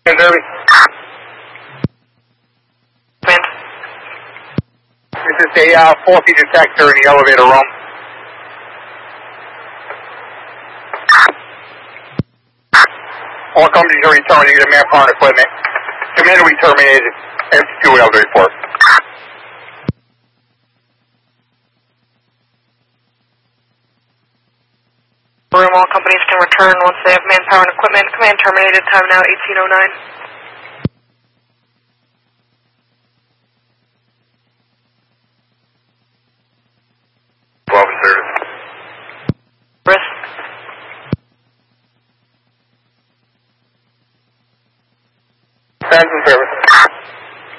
Derby. Command. This is a 4-feet detector in the elevator room. All companies are returning to manpower and equipment. Commander, we terminated MQ elevator report. Room, all companies can return once they have manpower and equipment. Command terminated, time now 1809. Risk. Transit service.